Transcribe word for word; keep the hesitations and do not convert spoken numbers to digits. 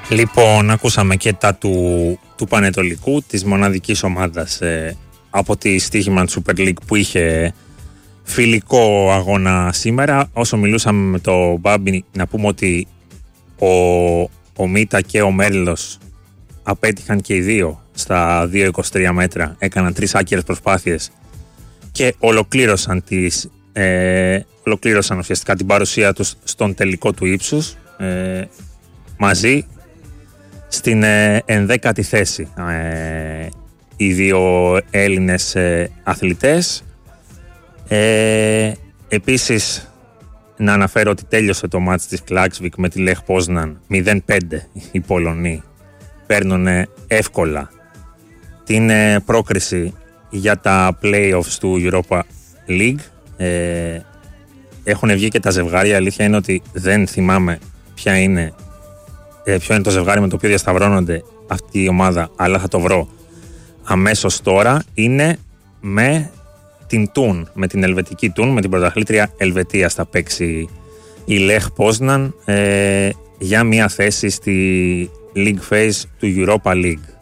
Λοιπόν, ακούσαμε και τα του, του Πανετολικού, της μοναδικής ομάδας ε, από τη Στοίχημαν Super League που είχε φιλικό αγώνα σήμερα. Όσο μιλούσαμε με το Μπάμπι, να πούμε ότι ο, ο Μίτα και ο Μέρλος απέτυχαν και οι δύο στα δύο είκοσι τρία μέτρα, έκαναν τρεις άκυρες προσπάθειες και ολοκλήρωσαν, τις, ε, ολοκλήρωσαν ουσιαστικά την παρουσία τους στον τελικό του ύψους ε, μαζί στην ε, ενδέκατη θέση ε, οι δύο Έλληνες ε, αθλητές. Ε, επίσης να αναφέρω ότι τέλειωσε το μάτς της Klaksvik με τη Lech Poznan μηδέν πέντε. Οι Πολωνοί παίρνουν εύκολα την ε, πρόκριση για τα play-offs του Europa League. Ε, έχουν βγει και τα ζευγάρια. Η αλήθεια είναι ότι δεν θυμάμαι ποια είναι, ε, ποιο είναι το ζευγάρι με το οποίο διασταυρώνονται αυτή η ομάδα, αλλά θα το βρω αμέσως τώρα. Είναι με την Τούν, με την ελβετική Τούν, με την πρωταθλήτρια Ελβετίας θα παίξει η Lech Poznan ε, για μια θέση στη League Phase του Europa League.